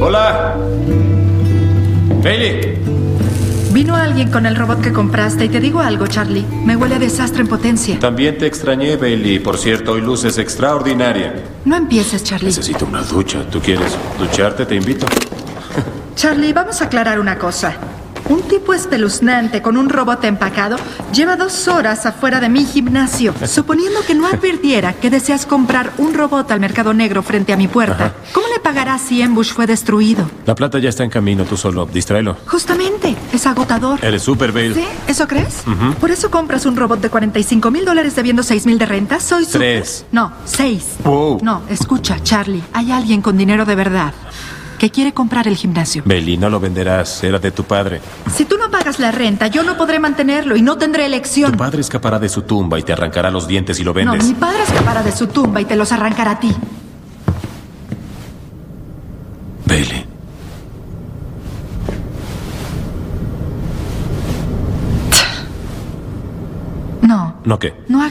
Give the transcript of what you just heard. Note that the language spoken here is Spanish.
Hola. Bailey. Vino alguien con el robot que compraste y te digo algo, Charlie. Me huele a desastre en potencia. También te extrañé, Bailey. Por cierto, hoy luces extraordinaria. No empieces, Charlie. Necesito una ducha. ¿Tú quieres ducharte? Te invito. Charlie, vamos a aclarar una cosa. Un tipo espeluznante con un robot empacado lleva 2 horas afuera de mi gimnasio. Suponiendo que no advirtiera que deseas comprar un robot al mercado negro frente a mi puerta, ¿cómo le pagarás si Ambush fue destruido? La plata ya está en camino. Tú solo distráelo. Justamente, es agotador. Eres súper, Bailey. ¿Sí? ¿Eso crees? ¿Por eso compras un robot de $45,000 debiendo $6,000 de renta? Soy súper... 3. No, 6. Wow. No, escucha, Charlie. Hay alguien con dinero de verdad que quiere comprar el gimnasio. Bailey, no lo venderás. Era de tu padre. Si tú no pagas la renta, yo no podré mantenerlo y no tendré elección. Tu padre escapará de su tumba y te arrancará los dientes y lo No, vendes. mi padre escapará de su tumba y te los arrancará a ti. Bailey. No. ¿No qué? No